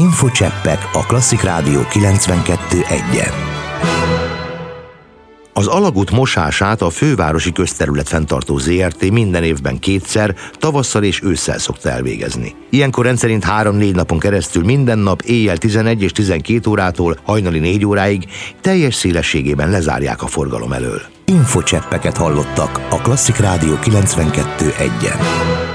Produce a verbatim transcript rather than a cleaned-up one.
Infocseppek a Klasszik Rádió kilencvenkettő egyen. Az alagút mosását a Fővárosi Közterület Fenntartó zé er té minden évben kétszer, tavasszal és ősszel szokta elvégezni. Ilyenkor rendszerint három-négy napon keresztül minden nap éjjel tizenegy és tizenkét órától hajnali négy óráig teljes szélességében lezárják a forgalom elől. Infocseppeket hallottak a Klasszik Rádió kilencvenkettő egyen.